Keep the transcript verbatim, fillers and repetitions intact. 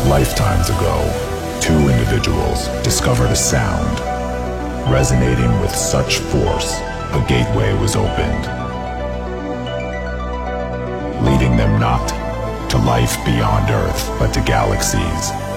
Lifetimes ago, two individuals discovered a sound. Resonating with such force, a gateway was opened, leading them not to life beyond Earth, but to galaxies